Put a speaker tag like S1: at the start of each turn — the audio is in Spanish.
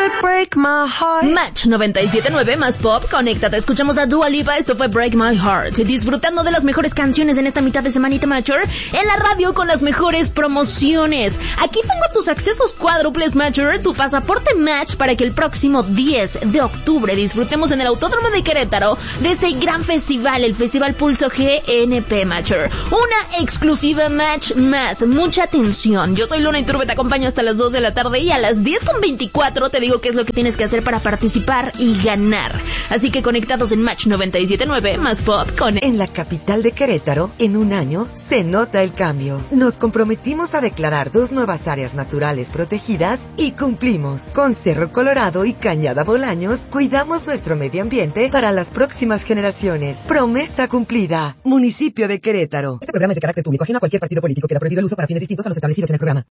S1: break my heart.
S2: Match 97.9 más pop, conéctate, escuchamos a Dua Lipa, esto fue Break My Heart, disfrutando de las mejores canciones en esta mitad de semanita Matcher, en la radio con las mejores promociones. Aquí tengo tus accesos cuádruples Matcher, tu pasaporte Match para que el próximo 10 de octubre disfrutemos en el Autódromo de Querétaro de este gran festival, el Festival Pulso GNP Matcher. Una exclusiva Match más, mucha atención. Yo soy Luna Iturbe, te acompaño hasta las 2 de la tarde y a las 10:24 te digo qué es lo que tienes que hacer para participar y ganar. Así que conectados en Match 97.9 más pop con...
S3: En la capital de Querétaro, en un año, se nota el cambio. Nos comprometimos a declarar 2 nuevas áreas naturales protegidas y cumplimos. Con Cerro Colorado y Cañada Bolaños, cuidamos nuestro medio ambiente para las próximas generaciones. Promesa cumplida. Municipio de Querétaro.
S4: Este programa es de carácter público, ajeno a cualquier partido político. Queda prohibido el uso para fines distintos a los establecidos en el programa.